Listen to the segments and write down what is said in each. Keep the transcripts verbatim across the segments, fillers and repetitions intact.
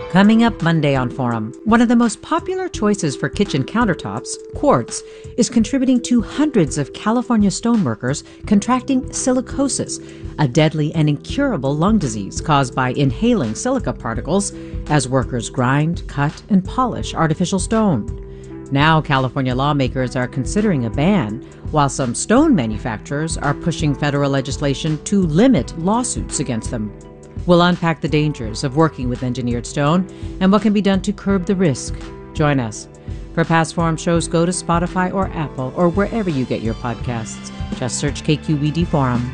Coming up Monday on Forum, one of the most popular choices for kitchen countertops, quartz, is contributing to hundreds of California stoneworkers contracting silicosis, a deadly and incurable lung disease caused by inhaling silica particles as workers grind, cut, and polish artificial stone. Now, California lawmakers are considering a ban, while some stone manufacturers are pushing federal legislation to limit lawsuits against them. We'll unpack the dangers of working with engineered stone and what can be done to curb the risk. Join us. For past Forum shows, go to Spotify or Apple or wherever you get your podcasts. Just search K Q E D Forum.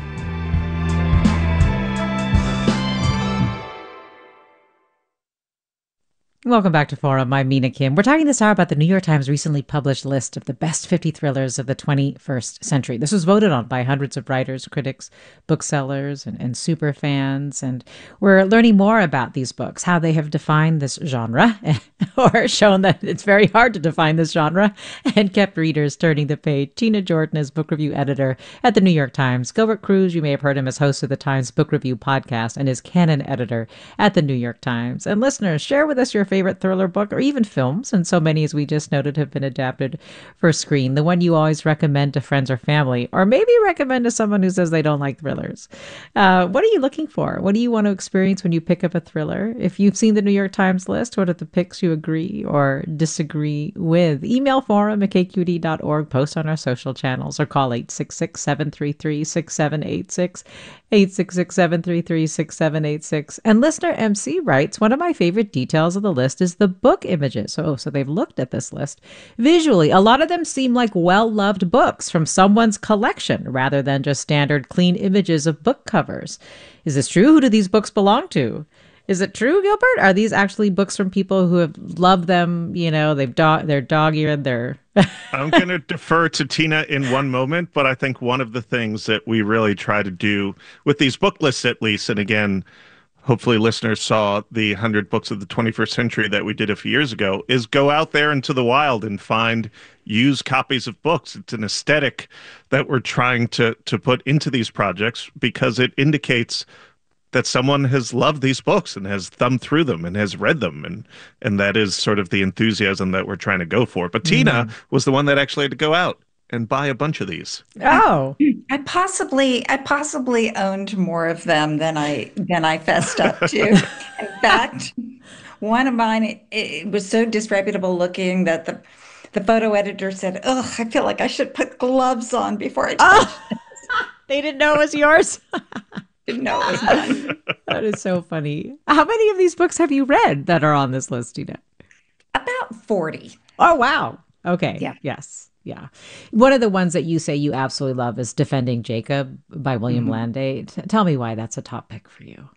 Welcome back to Forum. I'm Mina Kim. We're talking this hour about the New York Times recently published list of the best fifty thrillers of the twenty-first century. This was voted on by hundreds of writers, critics, booksellers, and, and super fans. And we're learning more about these books, how they have defined this genre, or shown that it's very hard to define this genre, and kept readers turning the page. Tina Jordan is book review editor at the New York Times. Gilbert Cruz, you may have heard him as host of the Times Book Review podcast, and is canon editor at the New York Times. And listeners, share with us your favorite favorite thriller book, or even films, and so many, as we just noted, have been adapted for screen. The one you always recommend to friends or family, or maybe recommend to someone who says they don't like thrillers. Uh, what are you looking for? What do you want to experience when you pick up a thriller? If you've seen the New York Times list, what are the picks you agree or disagree with? Email forum at k q d dot org, post on our social channels, or call eight six six, seven three three, six seven eight six, eight six six, seven three three, six seven eight six. And listener M C writes, one of my favorite details of the list is the book images. Oh, so they've looked at this list. Visually, a lot of them seem like well-loved books from someone's collection rather than just standard clean images of book covers. Is this true? Who do these books belong to? Is it true, Gilbert? Are these actually books from people who have loved them? You know, they've do- they're dog-eared, they're... I'm going to defer to Tina in one moment, but I think one of the things that we really try to do with these book lists, at least, and again, hopefully listeners saw the one hundred books of the twenty-first century that we did a few years ago, is go out there into the wild and find used copies of books. It's an aesthetic that we're trying to to put into these projects because it indicates that someone has loved these books and has thumbed through them and has read them. And and that is sort of the enthusiasm that we're trying to go for. But mm. Tina was the one that actually had to go out and buy a bunch of these. Oh, I possibly, I possibly owned more of them than I, than I fessed up to. In fact, one of mine, it, it was so disreputable looking that the, the photo editor said, "Ugh, I feel like I should put gloves on before I touch oh. it." They didn't know it was yours. Didn't know it was mine. That is so funny. How many of these books have you read that are on this list, Tina? About forty. Oh, wow. Okay. Yeah. Yes. Yeah. One of the ones that you say you absolutely love is Defending Jacob by William mm-hmm. Landay. T- tell me why that's a top pick for you.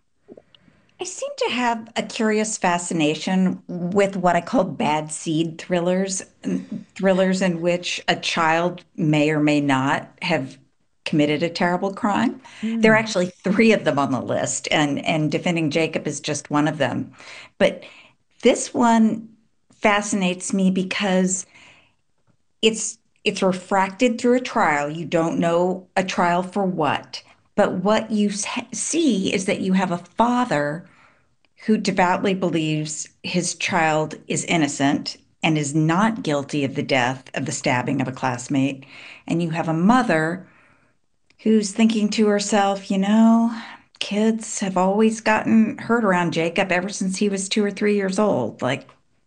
I seem to have a curious fascination with what I call bad seed thrillers, thrillers in which a child may or may not have committed a terrible crime. Mm. There are actually three of them on the list, and, and Defending Jacob is just one of them. But this one fascinates me because it's it's refracted through a trial. You don't know a trial for what, but what you see is that you have a father who devoutly believes his child is innocent and is not guilty of the death of the stabbing of a classmate. And you have a mother who's thinking to herself, you know, kids have always gotten hurt around Jacob ever since he was two or three years old. Like,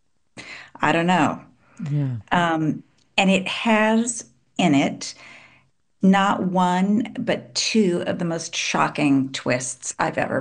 I don't know. Yeah. Um, and it has in it not one, but two of the most shocking twists I've ever